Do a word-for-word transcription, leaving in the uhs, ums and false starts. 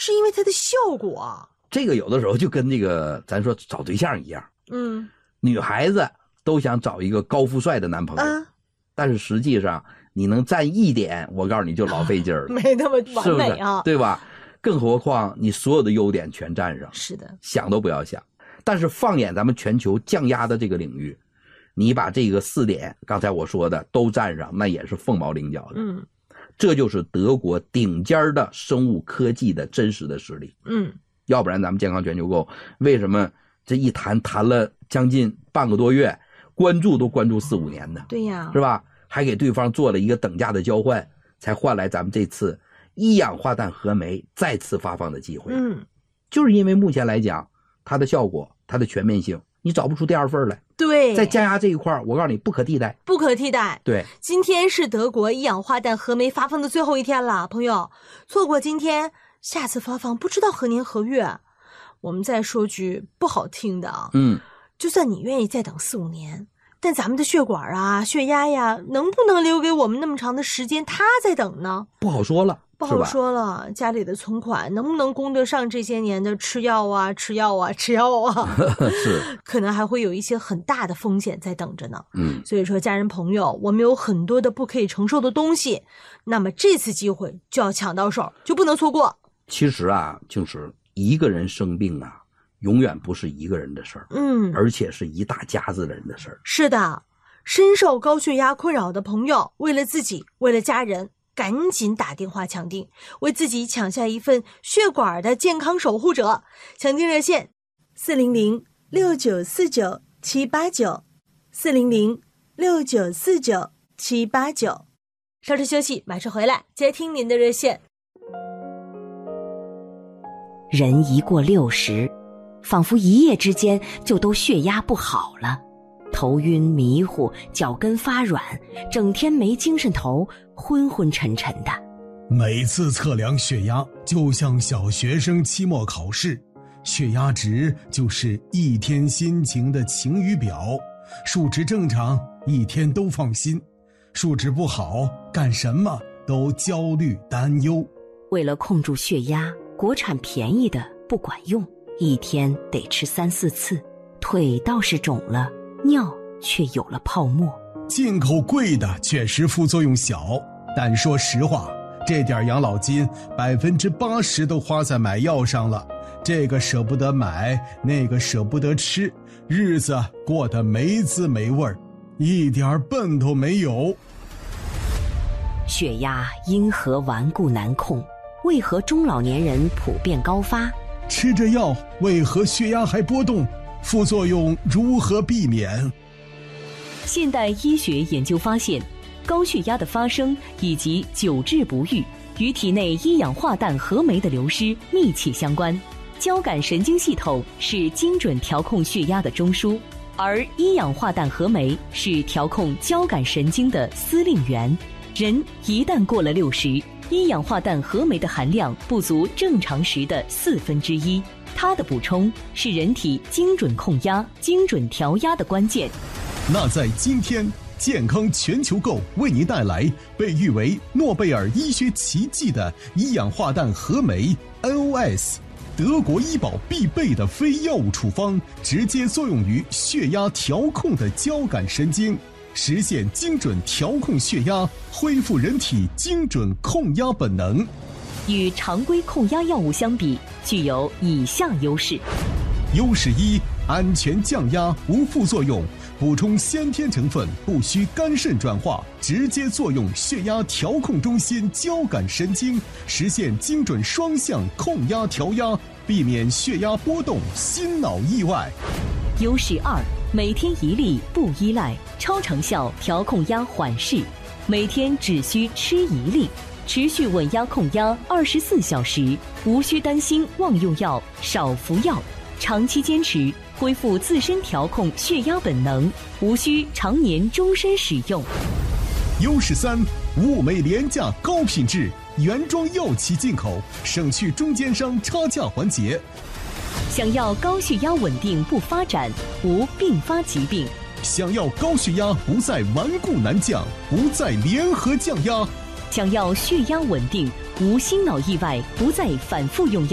是因为它的效果。 这个有的时候就跟那个咱说找对象一样， 嗯， 女孩子都想找一个高富帅的男朋友，啊、但是实际上你能占一点，我告诉你就老费劲儿了， 没那么完美啊， 是不是？对吧？更何况你所有的优点全占上， 是的， 想都不要想。但是放眼咱们全球降压的这个领域，你把这个四点刚才我说的都占上，那也是凤毛麟角的。 嗯， 这就是德国顶尖的生物科技的真实的实力。 嗯。 要不然咱们健康全球购为什么这一谈谈了将近半个多月，关注都关注四五年呢？ 对呀， 是吧？还给对方做了一个等价的交换，才换来咱们这次一氧化氮合酶再次发放的机会。 嗯， 就是因为目前来讲，它的效果、它的全面性，你找不出第二份来。 对， 在降压这一块，我告诉你不可替代， 不可替代。 对， 今天是德国一氧化氮合酶发放的最后一天了，朋友，错过今天，下次发放不知道何年何月。我们再说句不好听的啊， 嗯， 就算你愿意再等四五年，但咱们的血管啊、血压呀，能不能留给我们那么长的时间？他在等呢， 不好说了， 不好说了。家里的存款能不能供得上这些年的吃药啊、吃药啊、吃药啊？ 是， 可能还会有一些很大的风险在等着呢。 嗯， 所以说，家人朋友，我们有很多的不可以承受的东西，那么这次机会就要抢到手，就不能错过。 其实啊，就是一个人生病啊，永远不是一个人的事儿， 嗯， 而且是一大家子人的事儿。 是的，深受高血压困扰的朋友，为了自己，为了家人，赶紧打电话抢订，为自己抢下一份血管的健康守护者。抢订热线：四零零六九四九七八九，四零零六九四九七八九。稍事休息，马上回来接听您的热线。 人一过六十，仿佛一夜之间就都血压不好了，头晕迷糊，脚跟发软，整天没精神头，昏昏沉沉的。 每次测量血压就像小学生期末考试，血压值就是一天心情的晴雨表，数值正常一天都放心，数值不好干什么都焦虑担忧。 为了控住血压，国产便宜的不管用，一天得吃三四次，腿倒是肿了，尿却有了泡沫。 进口贵的确实副作用小，但说实话，这点养老金百分之八十都花在买药上了，这个舍不得买，那个舍不得吃，日子过得没滋没味儿，一点奔头没有。 血压因何顽固难控？为何中老年人普遍高发？ 吃着药为何血压还波动？副作用如何避免？ 现代医学研究发现，高血压的发生以及久治不愈与体内一氧化氮合酶的流失密切相关。交感神经系统是精准调控血压的中枢，而一氧化氮合酶是调控交感神经的司令员。人一旦过了六十，一氧化氮合酶的含量不足正常时的四分之一，它的补充是人体精准控压、精准调压的关键。 那在今天，健康全球购为您带来被誉为诺贝尔医学奇迹的一氧化氮合酶 N O S， 德国医保必备的非药物处方，直接作用于血压调控的交感神经，实现精准调控血压，恢复人体精准控压本能。 与常规控压药物相比，具有以下优势： 优势一，安全降压，无副作用。补充先天成分，不需肝肾转化，直接作用血压调控中心交感神经，实现精准双向控压调压，避免血压波动、心脑意外。 优势二，每天一粒不依赖，超长效调控压缓释，每天只需吃一粒，持续稳压控压二十四小时，无需担心忘用药、少服药，长期坚持恢复自身调控血压本能，无需常年终身使用。 优势三，物美廉价高品质，原装药企进口，省去中间商差价环节。 想要高血压稳定不发展，无并发疾病， 想要高血压不再顽固难降，不再联合降压， 想要血压稳定，无心脑意外，不再反复用药。